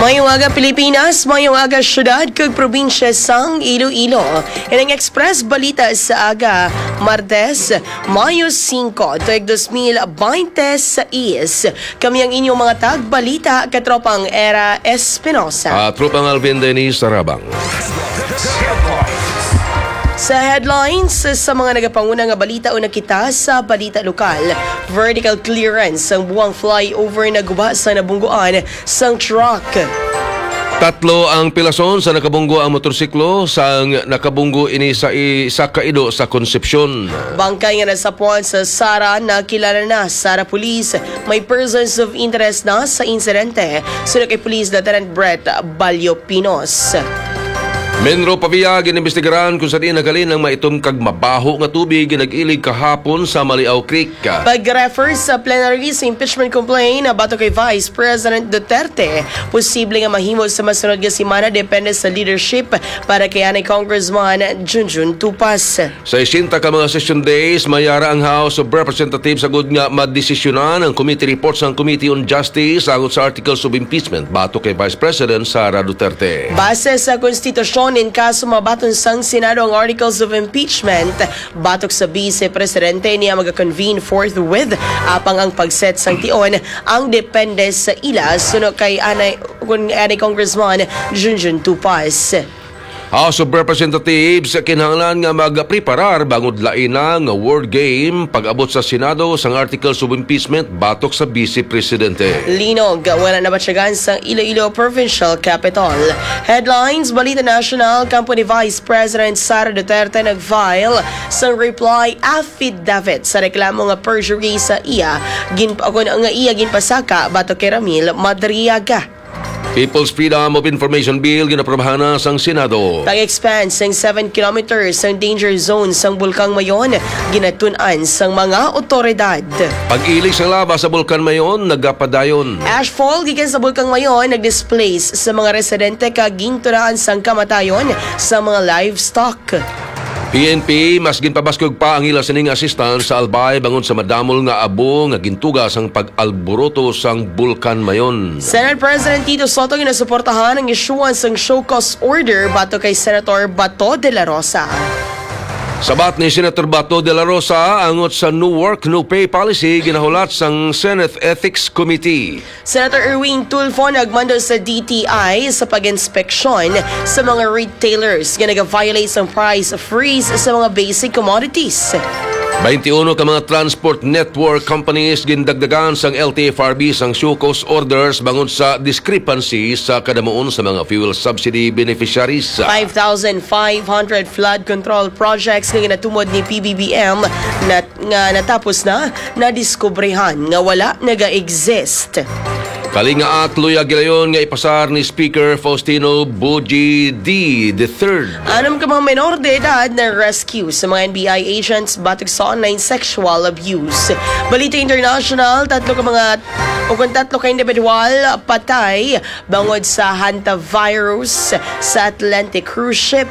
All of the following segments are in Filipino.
Mayong aga Pilipinas, mayong aga syudad kag probinsya sang Iloilo. Inang Express Balita sa aga, Martes, Mayo 5, tuig 2026. Kami ang inyong mga tagbalita, katropang Era Espinosa. Tropang Alvin Dennis Sarabang. Sa headlines, sa mga nagapanguna nga balita o nakita sa balita lokal, vertical clearance ang buwang flyover na guba sa nabungguan sang truck. Tatlo ang pilason sa nakabunggo ang motorsiklo sang nakabunggo ini sa isa kaido sa Concepcion. Bangkay nga nasapuan sa Sara na kilala na Sara Police. May persons of interest na sa insidente. Sunod kay Police Lieutenant Brett Balyo Pinos. Menro Pavia ginimestigaran kung saan nagalin ang maitom kag mabaho nga tubig nag-ilig kahapon sa Maliaw Creek. Pag-refer sa plenary sa impeachment complaint bato kay Vice President Duterte, posible nga mahimo sa masunod nga semana depende sa leadership para kay anay Congressman Junjun Tupas. Sa 60 ka mga session days, mayara ang House of Representatives sagud nga madesisyonan ang committee reports ng Committee on Justice agot sa articles of impeachment bato kay Vice President Sara Duterte. Base sa konstitusyon, in kaso mabaton sang Senado ang articles of impeachment, batok sa Vice Presidente niya mag-convene forthwith apang ang pagset sang tion ang depende sa ila suno kay anay Congressman Junjun Tupas. House of Representatives kinahanglan nga magpreparar bangod lain nga word game pag-abot sa Senado sang articles of impeachment batok sa Vice Presidente. Linog, wala na batsyagan sa Iloilo Provincial Capital. Headlines, Balita National, kampo ni Vice President Sara Duterte nag-file sang reply affidavit sa reklamo nga perjury sa iya ginpasaka batok kay Ramil Madriaga. People's Freedom of Information Bill ginaprobahan na sang Senado. Pag-expand sang 7 kilometers sang danger zone sang Bulkang Mayon, ginatun-an sang mga otoridad. Pag-ilig sa laba sa Bulkan Mayon, nagapadayon. Ashfall gikan sa Bulkang Mayon nag-displace sa mga residente kag gintunaan sang kamatayon sa mga livestock. PNP mas ginpabaskog pa ang ila sining assistance sa Albay bangon sa madamol nga abo nga gintugas ang pag-alboroto sang Bulkan Mayon. Senate President Tito Soto ginasuportahan ang issuance ng show cause order bato kay Senator Bato de la Rosa. Sabat ni Senator Bato de la Rosa angot sa No Work, No Pay policy ginahulat sang Senate Ethics Committee. Senator Erwin Tulfo nagmando sa DTI sa pag-inspeksyon sa mga retailers nga nag-violate ng price freeze sa mga basic commodities. 21 ka mga transport network companies gindagdagan sang LTFRB sang show cause orders bangod sa discrepancy sa kadamuon sa mga fuel subsidy beneficiaries. 5,500 flood control projects nga ginatumod ni PBBM nga natapos na nadiskobrehan nga wala naga-exist. Kalinga at luya gilayon nga ipasar ni Speaker Faustino Boji D. III. Anam ka mga menor de edad na rescue sa mga NBI agents batok sa online sexual abuse. Balita International, tatlo ka individual patay bangod sa hantavirus sa Atlantic cruise ship.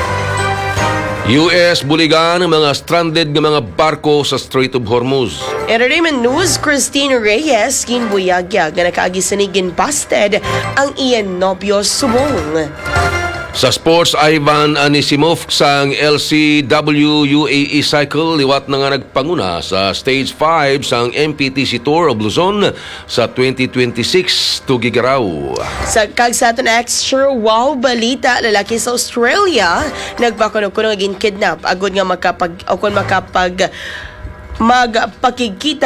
US buligan ang mga stranded ng mga barko sa Strait of Hormuz. Entertainment News, Christine Reyes ginbuyagyag na nakaagisanigin busted ang iyan nobyo subong. Sa sports, Ivan Anisimov sang LCW UAE Cycle liwat na nga nagpanguna sa Stage 5 sang MPTC Tour of Luzon sa 2026 Tugigaraw. Sa kagsaton extra wow balita, lalaki sa Australia nagpakuno-kuno nga gin-kidnap agud nga magpakikita